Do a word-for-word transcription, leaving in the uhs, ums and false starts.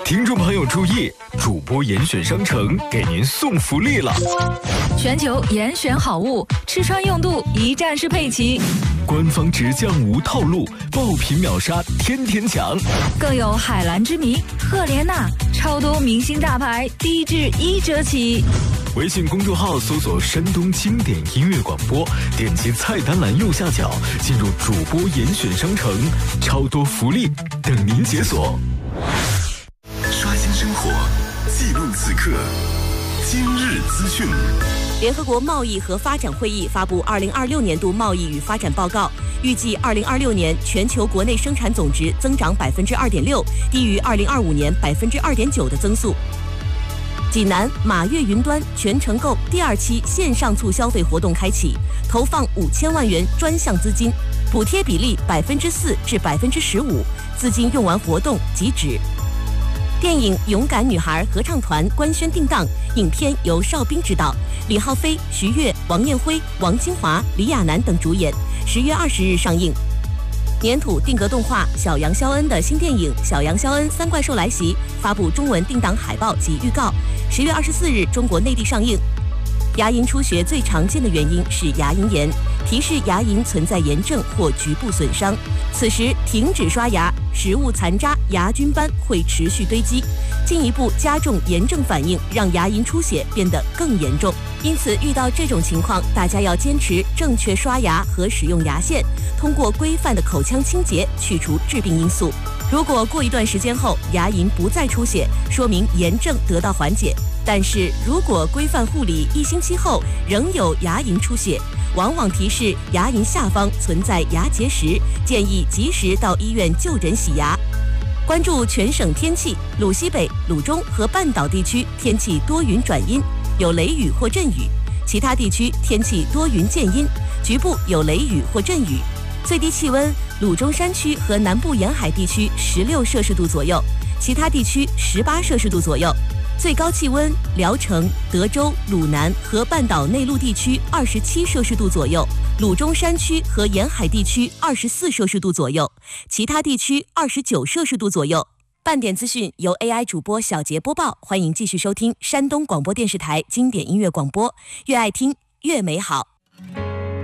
听众朋友注意，主播严选商城给您送福利了！ 全球严选好物，吃穿用度一站式配齐。 官方直降无套路，爆品秒杀天天抢。 更有海蓝之谜、赫莲娜，超多明星大牌，低至一折起。 微信公众号搜索山东经典音乐广播，点击菜单栏右下角进入主播严选商城，超多福利等您解锁。 刷新生活，记录此刻，今日资讯。 联合国贸易和发展会议发布二零二六年度贸易与发展报告，预计二零二六年全球国内生产总值增长百分之二点六，低于二零二五年百分之二点九的增速。济南马跃云端全程购第二期线上促消费活动开启，投放五千万元专项资金，补贴比例百分之四至百分之十五，资金用完活动即止。电影《勇敢女孩》合唱团官宣定档，影片由邵兵执导，李浩飞、徐悦、王艳辉、王金华、李亚男等主演，十月二十日上映。粘土定格动画小羊肖恩的新电影《小羊肖恩三怪兽来袭》发布中文定档海报及预告，十月二十四日中国内地上映。牙龈出血最常见的原因是牙龈炎，提示牙龈存在炎症或局部损伤。此时停止刷牙，食物残渣、牙菌斑会持续堆积，进一步加重炎症反应，让牙龈出血变得更严重。因此，遇到这种情况，大家要坚持正确刷牙和使用牙线，通过规范的口腔清洁去除致病因素。如果过一段时间后牙龈不再出血，说明炎症得到缓解。但是如果规范护理一星期后仍有牙龈出血，往往提示牙龈下方存在牙结石，建议及时到医院就诊洗牙。关注全省天气，鲁西北、鲁中和半岛地区天气多云转阴，有雷雨或阵雨，其他地区天气多云见阴，局部有雷雨或阵雨。最低气温，鲁中山区和南部沿海地区十六摄氏度左右，其他地区十八摄氏度左右。最高气温，聊城、德州、鲁南和半岛内陆地区二十七摄氏度左右，鲁中山区和沿海地区二十四摄氏度左右，其他地区二十九摄氏度左右。半点资讯由 A I 主播小杰播报，欢迎继续收听山东广播电视台经典音乐广播，越爱听越美好。